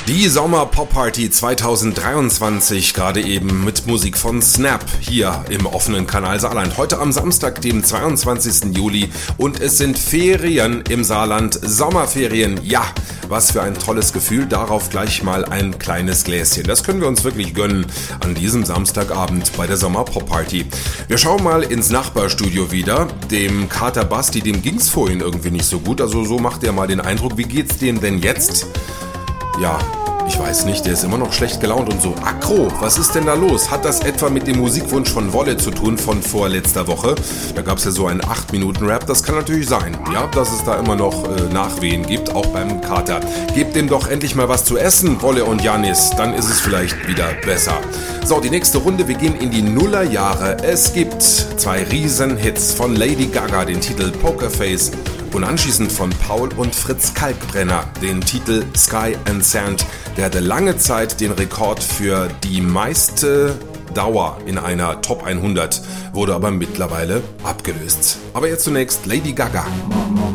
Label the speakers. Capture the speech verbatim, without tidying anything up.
Speaker 1: Die Sommer-Pop-Party zweitausenddreiundzwanzig, gerade eben mit Musik von Snap, hier im offenen Kanal Saarland. Heute am Samstag, dem zweiundzwanzigsten Juli, und es sind Ferien im Saarland, Sommerferien. Ja, was für ein tolles Gefühl, darauf gleich mal ein kleines Gläschen. Das können wir uns wirklich gönnen an diesem Samstagabend bei der Sommer-Pop-Party. Wir schauen mal ins Nachbarstudio wieder. Dem Kater Basti, dem ging's vorhin irgendwie nicht so gut, also so macht er mal den Eindruck. Wie geht's dem denn jetzt? Ja, ich weiß nicht, der ist immer noch schlecht gelaunt und so aggro. Was ist denn da los? Hat das etwa mit dem Musikwunsch von Wolle zu tun von vorletzter Woche? Da gab es ja so einen acht Minuten Rap, das kann natürlich sein, ja, dass es da immer noch äh, Nachwehen gibt, auch beim Kater. Gebt dem doch endlich mal was zu essen, Wolle und Janis, dann ist es vielleicht wieder besser. So, die nächste Runde, wir gehen in die Nullerjahre. Es gibt zwei Riesenhits von Lady Gaga, den Titel Pokerface, und anschließend von Paul und Fritz Kalkbrenner den Titel Sky and Sand. Der hatte lange Zeit den Rekord für die meiste Dauer in einer Top hundert, wurde aber mittlerweile abgelöst. Aber jetzt zunächst Lady Gaga.